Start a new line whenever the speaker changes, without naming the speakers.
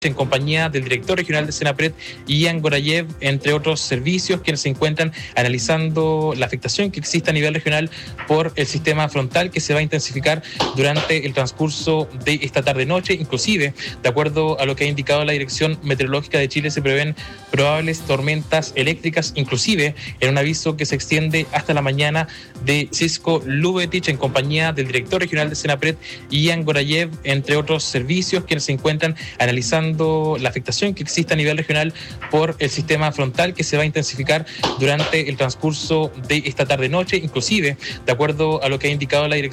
en compañía del director regional de Senapred, Ian Gorayev, entre otros servicios, quienes se encuentran analizando la afectación que existe a nivel regional por el sistema frontal que se va a intensificar durante el transcurso de esta tarde-noche. Inclusive, de acuerdo a lo que ha indicado la Dirección Meteorológica de Chile, se prevén probables tormentas eléctricas, inclusive en un aviso que se extiende hasta la mañana de Cisco Lubetich, en compañía del director regional de Senapred, Ian Gorayev, entre otros servicios, quienes se encuentran analizando la afectación que existe a nivel regional por el sistema frontal que se va a intensificar durante el transcurso de esta tarde-noche. Inclusive, de acuerdo a lo que ha indicado la Dirección